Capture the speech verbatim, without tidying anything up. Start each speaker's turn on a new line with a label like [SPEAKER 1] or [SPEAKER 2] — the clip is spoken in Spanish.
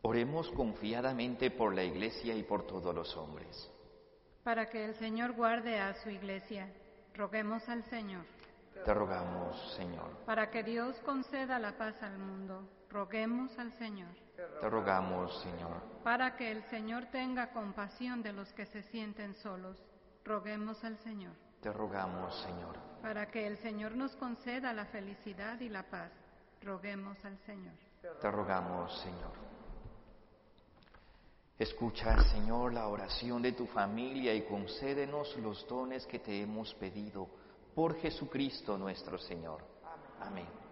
[SPEAKER 1] Oremos confiadamente por la Iglesia y por todos los hombres.
[SPEAKER 2] Para que el Señor guarde a su Iglesia, roguemos al Señor.
[SPEAKER 1] Te rogamos, Señor.
[SPEAKER 2] Para que Dios conceda la paz al mundo, roguemos al Señor.
[SPEAKER 1] Te rogamos, Señor.
[SPEAKER 2] Para que el Señor tenga compasión de los que se sienten solos, roguemos al Señor.
[SPEAKER 1] Te rogamos, Señor.
[SPEAKER 2] Para que el Señor nos conceda la felicidad y la paz, roguemos al Señor.
[SPEAKER 1] Te rogamos, Señor. Escucha, Señor, la oración de tu familia y concédenos los dones que te hemos pedido por Jesucristo nuestro Señor. Amén.